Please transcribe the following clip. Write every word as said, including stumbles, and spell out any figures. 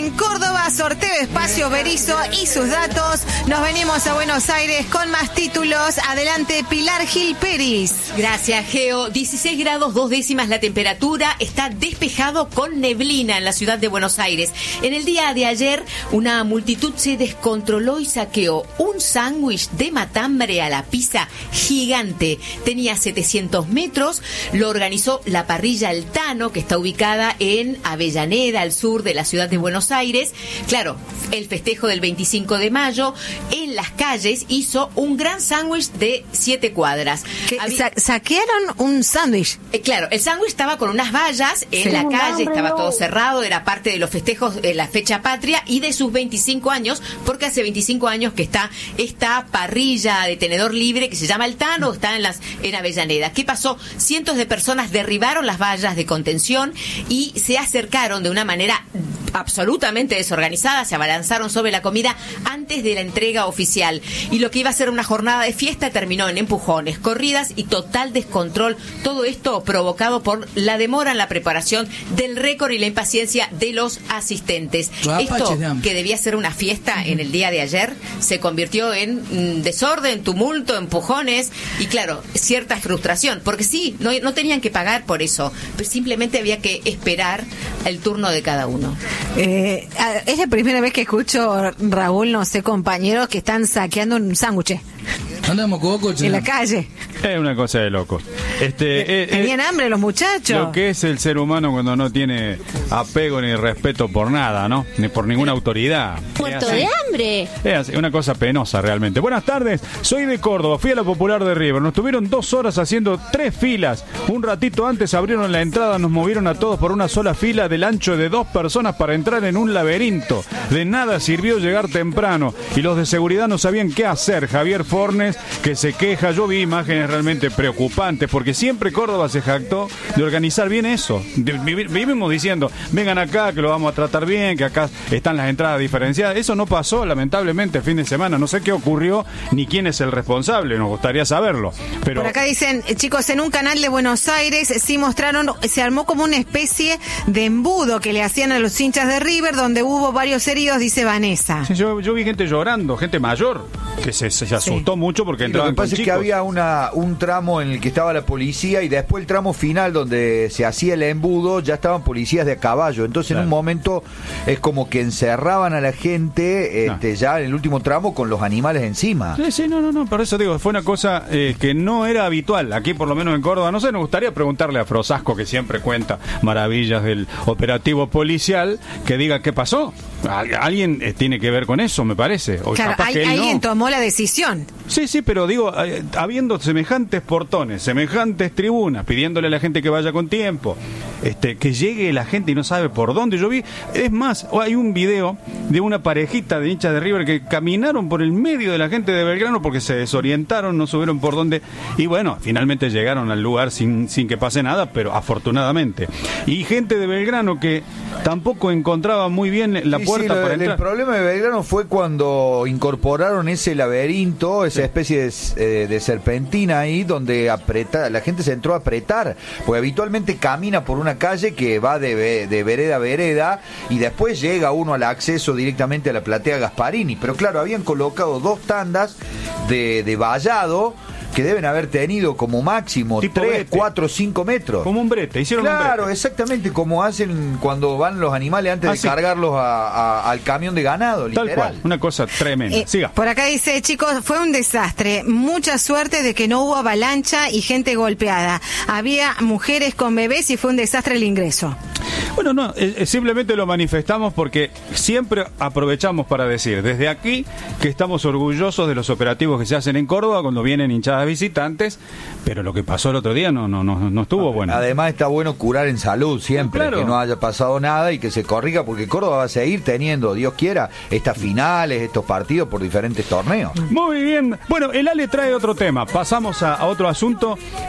en Córdoba, sorteo espacio Berizo y sus datos. Nos venimos a Buenos Aires con más títulos. Adelante, Pilar Gil Peris. Gracias, Geo. dieciséis grados, dos décimas la temperatura. Está despejado con neblina en la ciudad de Buenos Aires. En el día de ayer, una multitud se descontroló y saqueó un sándwich de matambre a la pizza gigante. Tenía setecientos metros. Lo organizó la parrilla El Tano, que está ubicada en Avellaneda, al sur de la ciudad de Buenos Aires. Claro, el festejo del veinticinco de mayo en las calles hizo un gran sándwich de siete cuadras. Había... Sa- saquearon un sándwich. Eh, claro, el sándwich estaba con unas vallas en sí. la calle, estaba todo cerrado, era parte de los festejos de la fecha patria y de sus veinticinco años, porque hace veinticinco años que está esta parrilla de tenedor libre que se llama El Tano, está en las en Avellaneda. ¿Qué pasó? Cientos de personas derribaron las vallas de contención y se acercaron de una manera absolutamente desorganizada, se abalanzaron sobre la comida antes de la entrega oficial. Y lo que iba a ser una jornada de fiesta terminó en empujones, corridas y total descontrol. Todo esto provocado por la demora en la preparación del récord y la impaciencia de los asistentes. Esto, que debía ser una fiesta en el día de ayer, se convirtió en mm, desorden, tumulto, empujones y, claro, cierta frustración. Porque sí, no, no tenían que pagar por eso, pero simplemente había que esperar el turno de cada uno. Eh, es la primera vez que escucho, Raúl, no sé, compañeros que están saqueando un sándwich Andamos coco, en la calle. Es una cosa de loco. Este, eh, Tenían eh, hambre los muchachos. Lo que es el ser humano cuando no tiene apego ni respeto por nada, ¿no? Ni por ninguna autoridad. Muerto de hambre. Es así, una cosa penosa realmente. Buenas tardes, soy de Córdoba, fui a la Popular de River. Nos tuvieron dos horas haciendo tres filas. Un ratito antes abrieron la entrada, nos movieron a todos por una sola fila del ancho de dos personas para entrar en un laberinto. De nada sirvió llegar temprano y los de seguridad no sabían qué hacer. Javier Fornes, que se queja, yo vi imágenes realmente preocupantes, porque siempre Córdoba se jactó de organizar bien eso. De, vivimos diciendo, vengan acá, que lo vamos a tratar bien, que acá están las entradas diferenciadas. Eso no pasó, lamentablemente, el fin de semana. No sé qué ocurrió, ni quién es el responsable, nos gustaría saberlo. Pero... Por acá dicen, chicos, en un canal de Buenos Aires sí mostraron, se armó como una especie de embudo que le hacían a los hinchas de River, donde hubo varios heridos, dice Vanessa. Sí, yo, yo vi gente llorando, gente mayor, que se, se asustó sí. mucho porque entraban con chicos. Lo que pasa es que había una, un tramo en el que estaba la policía y después el tramo final donde se hacía el embudo ya estaban policías de a caballo. Entonces claro. en un momento es como que encerraban a la gente este, no. ya en el último tramo con los animales encima. Sí, sí, no, no, no, por eso digo, fue una cosa eh, que no era habitual aquí, por lo menos en Córdoba. No sé, nos gustaría preguntarle a Frosasco, que siempre cuenta maravillas del operativo policial, que diga qué pasó. Alguien eh, tiene que ver con eso, me parece. O claro, capaz hay, que él alguien no. tomó la decisión. Sí, sí, pero digo, eh, habiendo semejantes portones, semejantes tribunas, pidiéndole a la gente que vaya con tiempo, este, que llegue la gente y no sabe por dónde. Yo vi, es más, hay un video de una parejita de hinchas de River que caminaron por el medio de la gente de Belgrano porque se desorientaron, no supieron por dónde, y bueno, finalmente llegaron al lugar sin, sin que pase nada, pero afortunadamente. Y gente de Belgrano que tampoco encontraba muy bien la sí, puerta sí, lo, para el, entrar. El problema de Belgrano fue cuando incorporaron ese laberinto, esa sí. especie de, eh, de serpentina ahí, donde apreta, la gente se entró a apretar, porque habitualmente camina por una calle que va de, de vereda a vereda y después llega uno al acceso directamente a la platea Gasparini. Pero claro, habían colocado dos tandas de, de vallado que deben haber tenido como máximo tipo tres, brete. cuatro, cinco metros. Como un brete, hicieron claro, un brete. Exactamente como hacen cuando van los animales antes ah, de sí. cargarlos a, a, al camión de ganado, Tal literal. cual, una cosa tremenda. Eh, Siga. Por acá dice, chicos, fue un desastre. Mucha suerte de que no hubo avalancha y gente golpeada. Había mujeres con bebés y fue un desastre el ingreso. Bueno, no, eh, simplemente lo manifestamos porque siempre aprovechamos para decir desde aquí que estamos orgullosos de los operativos que se hacen en Córdoba cuando vienen hinchadas visitantes, pero lo que pasó el otro día no no no, no estuvo bueno. Además está bueno curar en salud siempre, claro. que no haya pasado nada y que se corrija, porque Córdoba va a seguir teniendo, Dios quiera, estas finales, estos partidos por diferentes torneos. Muy bien. Bueno, el Ale trae otro tema. Pasamos a, a otro asunto.